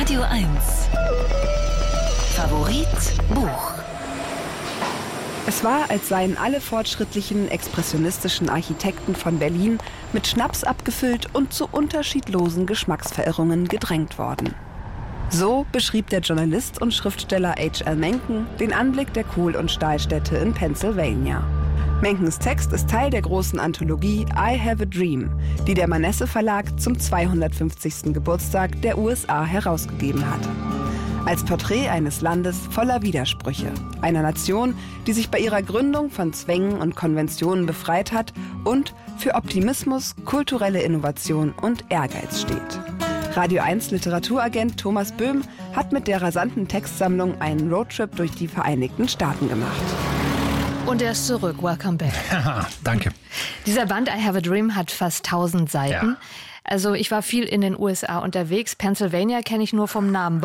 Radio 1. Favorit Buch. Es war, als seien alle fortschrittlichen, expressionistischen Architekten von Berlin mit Schnaps abgefüllt und zu unterschiedlosen Geschmacksverirrungen gedrängt worden. So beschrieb der Journalist und Schriftsteller H.L. Mencken den Anblick der Kohl- und Stahlstädte in Pennsylvania. Menckens Text ist Teil der großen Anthologie I Have a Dream, die der Manesse Verlag zum 250. Geburtstag der USA herausgegeben hat. Als Porträt eines Landes voller Widersprüche, einer Nation, die sich bei ihrer Gründung von Zwängen und Konventionen befreit hat und für Optimismus, kulturelle Innovation und Ehrgeiz steht. Radio 1 Literaturagent Thomas Böhm hat mit der rasanten Textsammlung einen Roadtrip durch die Vereinigten Staaten gemacht. Und er ist zurück. Welcome back. Danke. Dieser Band I Have a Dream hat fast 1000 Seiten. Ja. Also ich war viel in den USA unterwegs. Pennsylvania kenne ich nur vom Namen.